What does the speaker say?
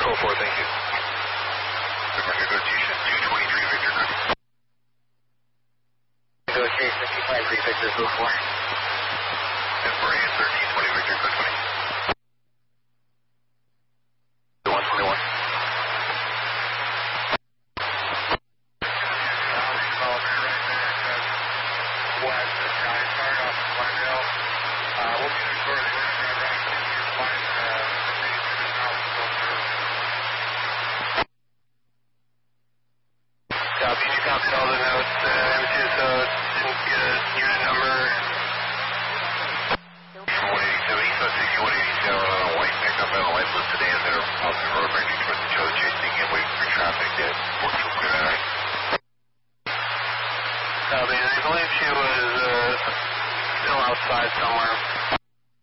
Control 4, thank you. Negotiation 223 Victor. Negotiation 253 Victor, go 4. And for 1320 Victor, go 20. 121. Copy, you copied all the notes, images, didn't get a unit number. 187, East 6187 on a white pickup and a light listed sedan that are off the road ranging towards the Chow chasing and waiting for traffic that works for clear eye. Copy, I believe she was still outside somewhere.